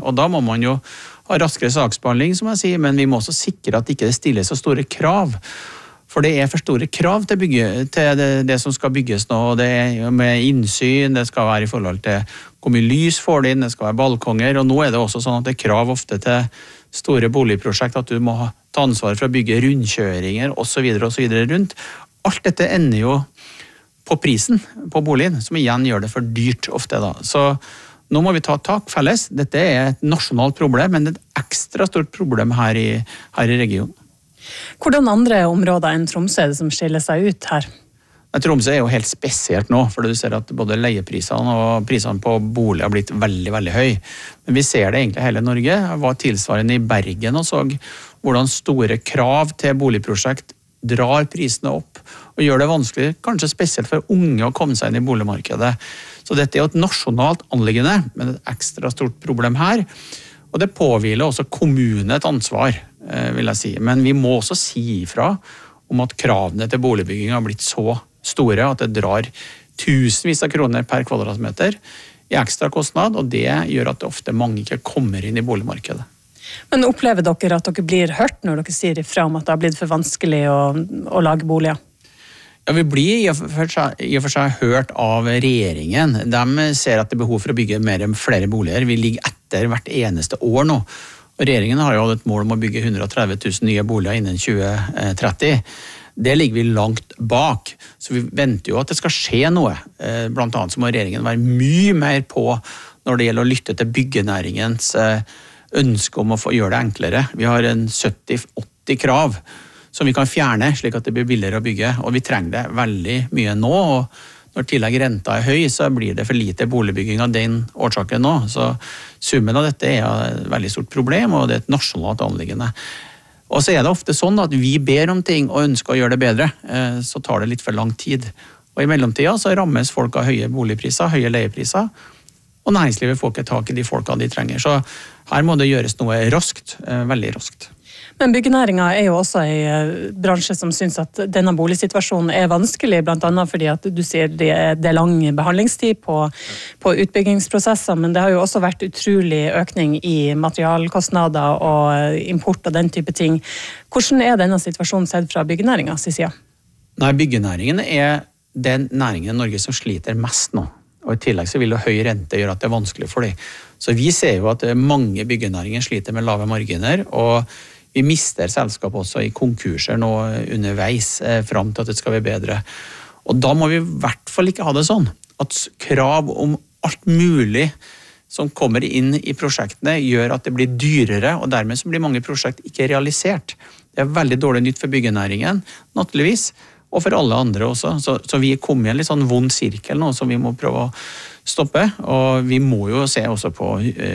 og da må man jo ha raskere saksbehandling, som jeg sier, men vi må også sikre at ikke det stilles så store krav. For det for store krav til det som skal bygges nå, og det med innsyn, det skal være i forhold til hvor mye lys får det inn, det skal være balkonger, og nå det også sånn at det krav ofte til store boligprosjekt, at du må ta ansvar for å bygge rundkjøringer, og så videre rundt. Alt dette ender jo på prisen på boligen, som igjen gjør det for dyrt ofte da. Så nå må vi ta tak felles. Dette et nasjonalt problem, men et ekstra stort problem her i regionen. Hvordan andre områder enn Tromsø det som skiller seg ut her? Tromsø jo helt spesielt nå, for du ser at både leieprisene og prisene på bolig har blitt veldig, veldig høy. Men vi ser det egentlig i hele Norge. Jeg var tilsvarende i Bergen og så hvordan store krav til boligprosjekt drar prisene opp og gjør det vanskelig, kanskje spesielt for unge å komme seg inn i boligmarkedet. Så dette jo et nasjonalt anliggende, men et ekstra stort problem her. Og det påhviler også kommunen et ansvar, vil jeg si. Men vi må også si ifra om at kravene til boligbygging har blitt så store at det drar tusenvis av kroner per kvadratmeter i ekstra kostnad, og det gjør at det ofte mange ikke kommer inn i boligmarkedet. Men opplever dere at dere blir hørt når dere sier ifra om at det har blitt for vanskelig å lage boliger? Ja, vi blir i og for seg hørt av regjeringen. De ser at det behov for å bygge flere boliger. Vi ligger etter hvert eneste år nå. Og regjeringen har jo hatt et mål om å bygge 130 000 nye boliger innen 2030. Det ligger vi langt bak. Så vi venter jo at det skal skje noe. Blant annet så må regjeringen være mye mer på når det gjelder å lytte til byggenæringens ønske om å gjøre det enklere. Vi har en 70-80 krav som vi kan fjerne, slik at det blir billigere å bygge. Og vi trenger det veldig mye nå, og når tillegg renta høy, så blir det for lite boligbygging av den årsaken nå. Så summen av dette et veldig stort problem, og det et nasjonalt anliggende. Og så det ofte sånn at vi ber om ting og ønsker å gjøre det bedre, så tar det litt for lang tid. Og i mellomtida så rammes folk av høye boligpriser, høye leiepriser, og næringslivet får ikke tak i de folkene de trenger. Så her må det gjøres noe raskt, veldig raskt. Men byggenæringen jo også en bransje som synes at denne boligsituasjonen vanskelig, blant annet fordi at du sier det lang behandlingstid på utbyggingsprosesser, men det har jo også vært utrolig økning i materialkostnader og import og den type ting. Hvordan denne situasjonen sett fra byggenæringens side? Nei, byggenæringen den næringen i Norge som sliter mest nå. Og i tillegg så vil jo høy rente gjøre at det vanskelig for dem. Så vi ser jo at mange byggenæringer sliter med lave marginer, og vi mister selskap også i konkurser nå underveis frem til at det skal være bedre. Og da må vi i hvert fall ikke ha det sånn at krav om alt mulig som kommer inn i prosjektene gjør at det blir dyrere, og dermed så blir mange prosjekt ikke realisert. Det veldig dårlig nytt for byggenæringen, naturligvis, og for alle andre også. Så vi kommet i en litt sånn vond sirkel nå som vi må prøve å stoppe, og vi må jo se også på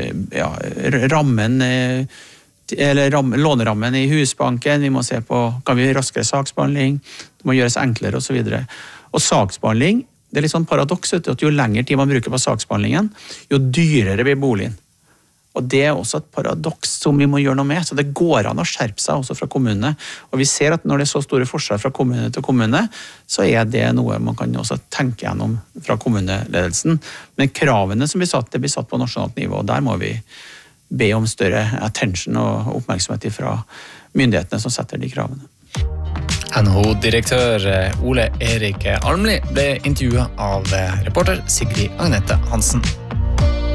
lånerammen i Husbanken, vi må se på kan vi raskere saksbehandling, det må gjøres enklere og så videre. Og saksbehandling, det litt sånn paradoks at jo lenger tid man bruker på saksbehandlingen, jo dyrere blir boligen. Og det også et paradoks som vi må gjøre noe med, så det går an å skjerpe seg også fra kommunene. Og vi ser at når det så store forskjeller fra kommune til kommune, så det noe man kan også tenke gjennom fra kommuneledelsen. Men kravene som blir satt på nasjonalt nivå, og der må vi be om større attention og oppmerksomhet fra myndighetene som setter de kravene. NHO-direktør Ole Erik Almli ble intervjuet av reporter Sigrid Agnete Hansen.